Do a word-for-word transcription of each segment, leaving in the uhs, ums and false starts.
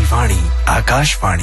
वाणी आकाशवाणी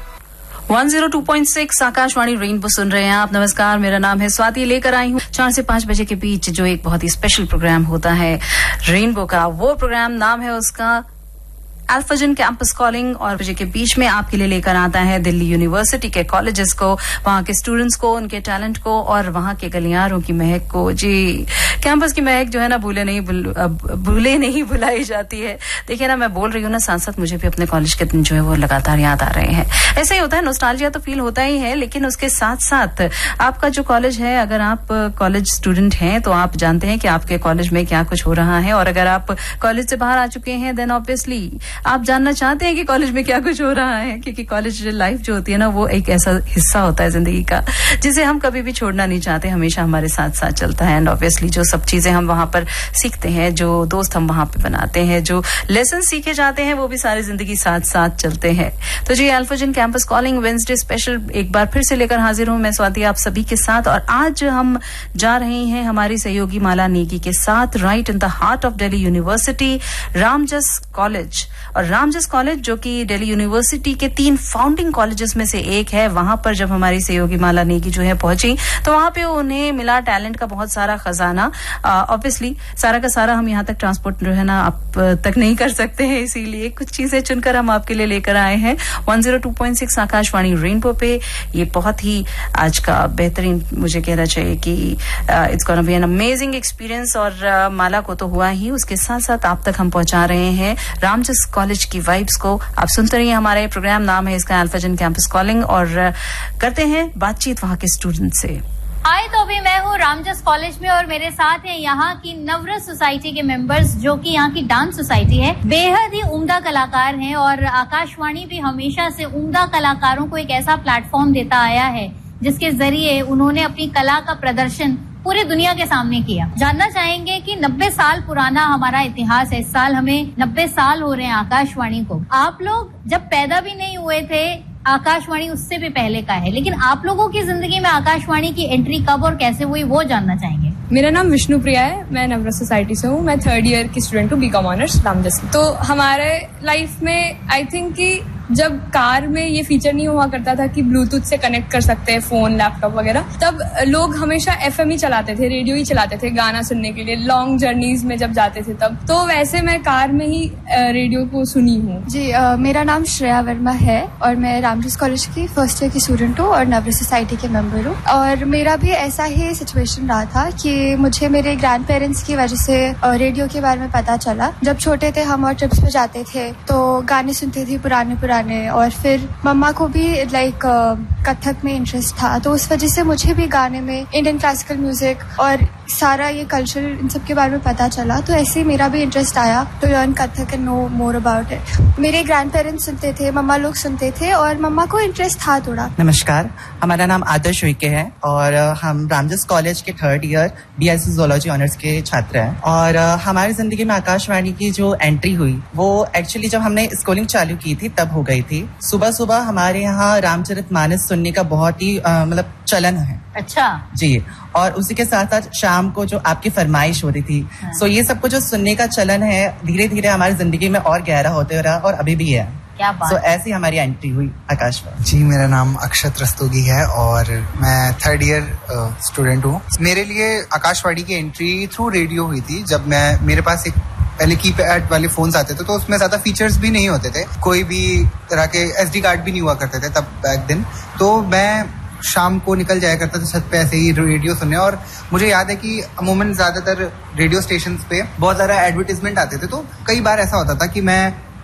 एक सौ दो पॉइंट छह आकाशवाणी रेनबो सुन रहे हैं आप। नमस्कार, मेरा नाम है स्वाति। लेकर आई हूँ चार से पांच बजे के बीच जो एक बहुत ही स्पेशल प्रोग्राम होता है रेनबो का। वो प्रोग्राम नाम है उसका अल्फाजन कैंपस कॉलिंग, और बजे के बीच में आपके लिए लेकर आता है दिल्ली यूनिवर्सिटी के कॉलेजेस को, वहां के स्टूडेंट्स को, उनके टैलेंट को और वहां के गलियारों की महक को। जी, कैंपस की महक जो है ना भूले नहीं भूले नहीं भुलाई जाती है। देखिए ना, मैं बोल रही हूँ ना, साथ साथ मुझे भी अपने कॉलेज के दिन जो है वो लगातार याद आ रहे हैं। ऐसा ही होता है, नॉस्टैल्जिया तो फील होता ही है, लेकिन उसके साथ साथ आपका जो कॉलेज है, अगर आप कॉलेज स्टूडेंट हैं तो आप जानते हैं कि आपके कॉलेज में क्या कुछ हो रहा है, और अगर आप कॉलेज से बाहर आ चुके हैं देन ऑब्वियसली आप जानना चाहते हैं कि कॉलेज में क्या कुछ हो रहा है, क्योंकि कॉलेज लाइफ जो होती है ना वो एक ऐसा हिस्सा होता है जिंदगी का जिसे हम कभी भी छोड़ना नहीं चाहते, हमेशा हमारे साथ साथ चलता है। एंड ऑब्वियसली जो सब चीजें हम वहां पर सीखते हैं, जो दोस्त हम वहां पे बनाते हैं, जो लेसन सीखे जाते हैं, वो भी सारी जिंदगी साथ साथ चलते हैं। तो जी, अल्फाजन कैंपस कॉलिंग वेडनेसडे स्पेशल एक बार फिर से लेकर हाजिर हूं मैं स्वाति आप सभी के साथ। और आज हम जा रहे हैं हमारी सहयोगी माला नेगी के साथ right in the heart of Delhi university, Ramjas college. और रामजस कॉलेज जो कि दिल्ली यूनिवर्सिटी के तीन फाउंडिंग कॉलेजेस में से एक है, वहां पर जब हमारी सहयोगी माला नेगी जो है पहुंची तो वहां पे उन्हें मिला टैलेंट का बहुत सारा खजाना। ऑब्वियसली सारा का सारा हम यहाँ तक ट्रांसपोर्ट जो है ना आप तक नहीं कर सकते हैं, इसीलिए कुछ चीजें चुनकर हम आपके लिए लेकर आए हैं एक सौ दो पॉइंट छह आकाशवाणी रेनबो पे। ये बहुत ही आज का बेहतरीन, मुझे कहना चाहिए कि it's gonna be an amazing experience. और uh, माला को तो हुआ ही, उसके साथ साथ आप तक हम पहुंचा रहे हैं रामजस कॉलेज की वाइब्स को। आप सुनते रहिए, हमारे प्रोग्राम नाम है इसका अल्फाजन कैंपस कॉलिंग, और करते हैं बातचीत वहां के स्टूडेंट से। हाय, तो अभी मैं हूँ रामजस कॉलेज में और मेरे साथ है यहाँ की नवरस सोसाइटी के मेंबर्स, जो कि यहाँ की डांस सोसाइटी है। बेहद ही उम्दा कलाकार हैं और आकाशवाणी भी हमेशा से उम्दा कलाकारों को एक ऐसा प्लेटफॉर्म देता आया है जिसके जरिए उन्होंने अपनी कला का प्रदर्शन पूरी दुनिया के सामने किया। जानना चाहेंगे कि नब्बे साल पुराना हमारा इतिहास है। इस साल हमें नब्बे साल हो रहे हैं आकाशवाणी को। आप लोग जब पैदा भी नहीं हुए थे, आकाशवाणी उससे भी पहले का है, लेकिन आप लोगों की जिंदगी में आकाशवाणी की एंट्री कब और कैसे हुई वो जानना चाहेंगे। मेरा नाम विष्णु प्रिया है, मैं नवरस सोसाइटी से हूँ। मैं थर्ड ईयर की स्टूडेंट हूँ, बीकॉम ऑनर्स रामजस। तो हमारे लाइफ में आई थिंक कि जब कार में ये फीचर नहीं हुआ करता था कि ब्लूटूथ से कनेक्ट कर सकते हैं फोन, लैपटॉप वगैरह, तब लोग हमेशा एफएम ही चलाते थे, रेडियो ही चलाते थे गाना सुनने के लिए, लॉन्ग जर्नीज में जब जाते थे तब। तो वैसे मैं कार में ही रेडियो को सुनी हूँ। जी, आ, मेरा नाम श्रेया वर्मा है और मैं रामजस कॉलेज की फर्स्ट ईयर की स्टूडेंट हूँ और नवरस सोसाइटी के मेंबर हूँ। और मेरा भी ऐसा ही सिचुएशन रहा था कि मुझे मेरे ग्रैंड पेरेंट्स की वजह से रेडियो के बारे में पता चला। जब छोटे थे हम और ट्रिप्स पे जाते थे तो गाने सुनते थे पुराने पुराने, और फिर मम्मा को भी लाइक कथक में इंटरेस्ट था, तो उस वजह से मुझे भी गाने में इंडियन क्लासिकल म्यूजिक और सारा ये कल्चर इन सब के बारे में पता चला। तो ऐसे ही मेरा भी इंटरेस्ट आया to learn Kathak and no more about it. मेरे ग्रैंड पेरेंट्स सुनते थे, मम्मा लोग सुनते थे और मम्मा को इंटरेस्ट था थोड़ा। नमस्कार, हमारा नाम आदर्श उइके है और हम रामजस कॉलेज के third year BSc zoology honours के छात्र हैं। और हमारी जिंदगी में आकाशवाणी की जो एंट्री हुई वो एक्चुअली जब हमने स्कूलिंग चालू की थी तब हो गई थी। सुबह सुबह हमारे यहाँ रामचरितमानस सुनने का बहुत ही मतलब चलन है। अच्छा जी, और उसी के साथ साथ शाम को जो आपकी फरमाइश हो रही थी, हाँ। सो ये सब कुछ जो सुनने का चलन है धीरे धीरे हमारी जिंदगी में और गहरा होते रहा और अभी भी है। क्या बात। सो ऐसी हमारी एंट्री हुई आकाशवाणी। जी, मेरा नाम अक्षत रस्तोगी है और मैं थर्ड ईयर स्टूडेंट हूँ। मेरे लिए आकाशवाणी की एंट्री थ्रू रेडियो हुई थी। जब मैं मेरे पास एक पहले कीपैड वाले फोन्स आते थे तो उसमें ज्यादा फीचर्स भी नहीं होते थे, कोई भी तरह के एसडी कार्ड भी नहीं हुआ करते थे तब बैक दिन। तो मैं शाम को निकल जाया करता था छत पे ऐसे ही रेडियो सुनने। और मुझे याद है कि अमूमन ज्यादातर रेडियो स्टेशंस पे बहुत सारा एडवर्टीजमेंट आते थे, तो कई बार ऐसा होता था कि मैं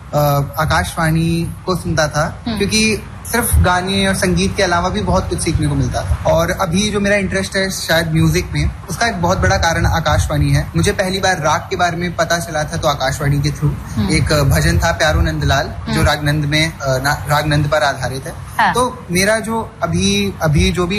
आकाशवाणी को सुनता था क्योंकि सिर्फ गाने और संगीत के अलावा भी बहुत कुछ सीखने को मिलता था। और अभी जो मेरा इंटरेस्ट है शायद म्यूजिक में, उसका एक बहुत बड़ा कारण आकाशवाणी है। मुझे पहली बार राग के बारे में पता चला था तो आकाशवाणी के थ्रू। एक भजन था प्यारो नंदलाल जो रागनंद में रागनंद पर आधारित है। हाँ। तो मेरा जो अभी अभी जो भी